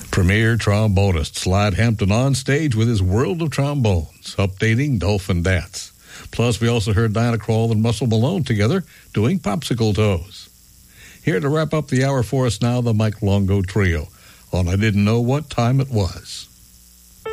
Premier trombonist Slide Hampton on stage with his World of Trombones, updating Dolphin Dance. Plus, we also heard Diana Krall and Russell Malone together doing Popsicle Toes. Here to wrap up the hour for us now, the Mike Longo Trio on I Didn't Know What Time It Was.